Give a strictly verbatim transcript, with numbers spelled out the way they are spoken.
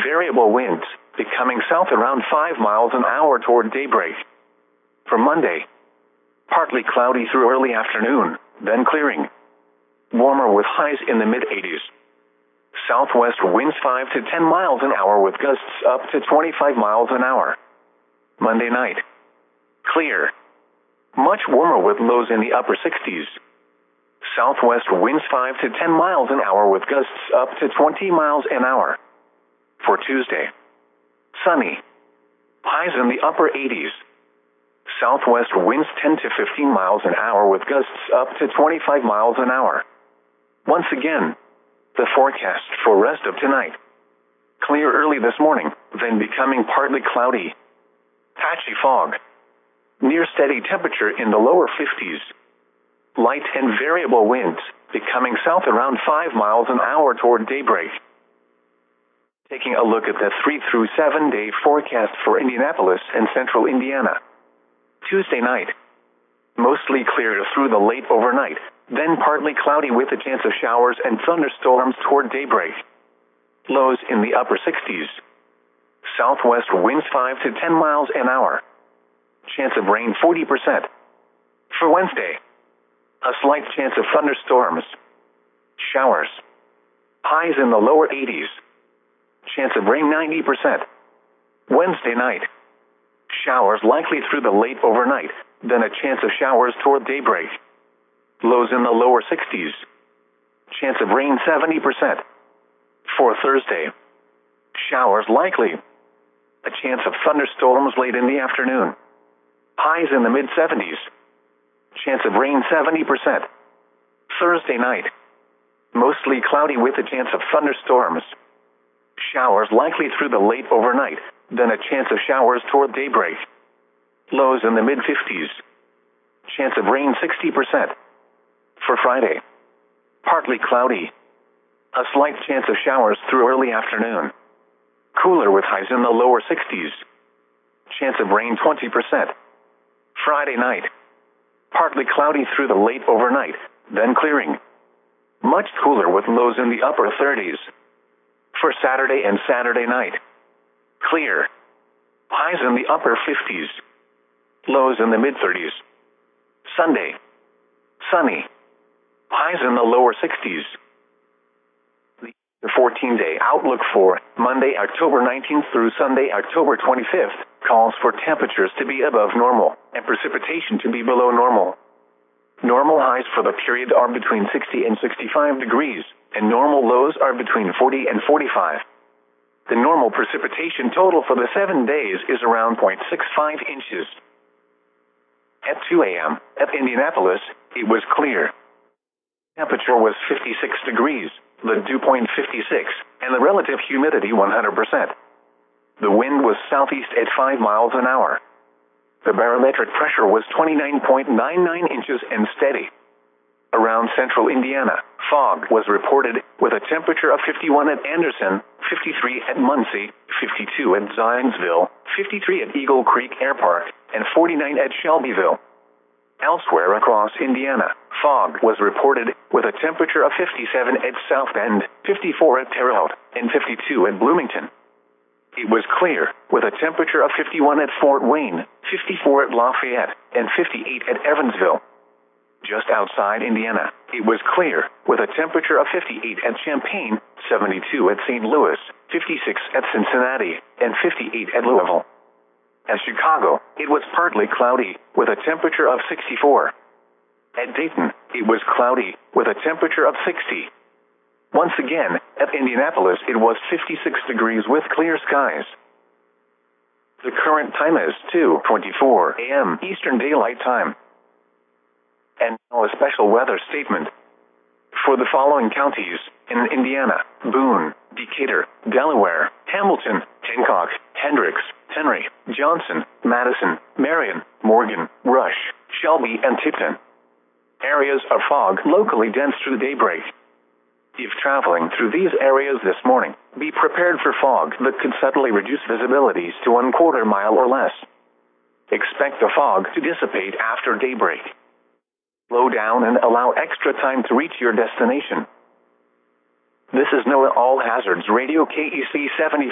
variable winds, becoming south around five miles an hour toward daybreak. For Monday, partly cloudy through early afternoon, then clearing. Warmer with highs in the mid eighties. Southwest winds five to ten miles an hour with gusts up to twenty-five miles an hour. Monday night, clear. Much warmer with lows in the upper sixties. Southwest winds five to ten miles an hour with gusts up to twenty miles an hour. For Tuesday, sunny. Highs in the upper eighties. Southwest winds ten to fifteen miles an hour with gusts up to twenty-five miles an hour. Once again, the forecast for rest of tonight. Clear early this morning, then becoming partly cloudy. Patchy fog. Near steady temperature in the lower fifties. Light and variable winds, becoming south around five miles an hour toward daybreak. Taking a look at the three through seven day forecast for Indianapolis and central Indiana. Tuesday night, mostly clear through the late overnight, then partly cloudy with a chance of showers and thunderstorms toward daybreak. Lows in the upper sixties. Southwest winds five to ten miles an hour. Chance of rain forty percent. For Wednesday, a slight chance of thunderstorms. Showers. Highs in the lower eighties. Chance of rain ninety percent. Wednesday night, showers likely through the late overnight, then a chance of showers toward daybreak. Lows in the lower sixties. Chance of rain seventy percent. For Thursday, showers likely. A chance of thunderstorms late in the afternoon. Highs in the mid seventies. Chance of rain seventy percent. Thursday night, mostly cloudy with a chance of thunderstorms. Showers likely through the late overnight, then a chance of showers toward daybreak. Lows in the mid fifties. Chance of rain sixty percent. For Friday, partly cloudy. A slight chance of showers through early afternoon. Cooler with highs in the lower sixties. Chance of rain twenty percent. Friday night, partly cloudy through the late overnight, then clearing. Much cooler with lows in the upper thirties. For Saturday and Saturday night, clear. Highs in the upper fifties. Lows in the mid thirties. Sunday, sunny. Highs in the lower sixties. The fourteen day outlook for Monday, October nineteenth through Sunday, October twenty-fifth, calls for temperatures to be above normal and precipitation to be below normal. Normal highs for the period are between sixty and sixty-five degrees, and normal lows are between forty and forty-five. The normal precipitation total for the seven days is around zero point six five inches. At two a m, at Indianapolis, it was clear. Temperature was fifty-six degrees, the dew point fifty-six, and the relative humidity one hundred percent. The wind was southeast at five miles an hour. The barometric pressure was twenty-nine point nine nine inches and steady. Around central Indiana, fog was reported with a temperature of fifty-one at Anderson, fifty-three at Muncie, fifty-two at Zionsville, fifty-three at Eagle Creek Air Park, and forty-nine at Shelbyville. Elsewhere across Indiana, fog was reported with a temperature of fifty-seven at South Bend, fifty-four at Terre Haute, and fifty-two at Bloomington. It was clear with a temperature of fifty-one at Fort Wayne, fifty-four at Lafayette, and fifty-eight at Evansville. Just outside Indiana, it was clear with a temperature of fifty-eight at Champaign, seventy-two at Saint Louis, fifty-six at Cincinnati, and fifty-eight at Louisville. At Chicago, it was partly cloudy with a temperature of sixty-four. At Dayton, it was cloudy with a temperature of sixty. Once again, at Indianapolis, it was fifty-six degrees with clear skies. The current time is two twenty-four a m Eastern Daylight Time. And now a special weather statement. For the following counties in Indiana: Boone, Decatur, Delaware, Hamilton, Hancock, Hendricks, Henry, Johnson, Madison, Marion, Morgan, Rush, Shelby, and Tipton. Areas of fog locally dense through daybreak. If traveling through these areas this morning, be prepared for fog that could suddenly reduce visibilities to one quarter mile or less. Expect the fog to dissipate after daybreak. Slow down and allow extra time to reach your destination. This is NOAA All Hazards Radio K E C seventy.